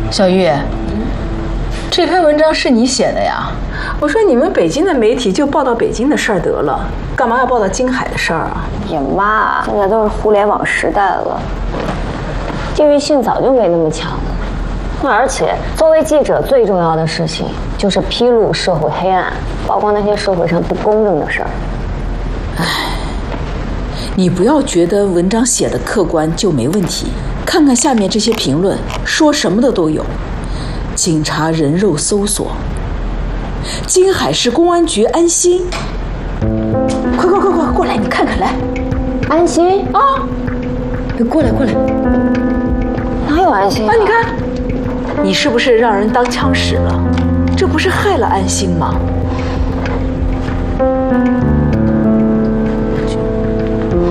小玉，这篇文章是你写的呀？ 我说你们北京的媒体就报道北京的事儿得了，干嘛要报道京海的事儿啊？ 也妈，现在都是互联网时代了，地域性早就没那么强了。而且，作为记者，最重要的事情就是披露社会黑暗，曝光那些社会上不公正的事儿。 唉，你不要觉得文章写的客观就没问题，看看下面这些评论，说什么的都有。警察人肉搜索，京海市公安局安心。快过来，你看看来。 安心啊！过来。 哪有安心啊？你看，你是不是让人当枪使了？这不是害了安心吗？